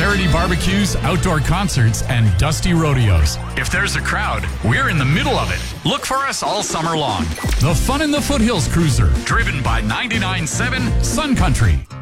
Charity barbecues, outdoor concerts, and dusty rodeos. If there's a crowd, we're in the middle of it. Look for us all summer long. The Fun in the Foothills Cruiser, driven by 99.7 Sun Country.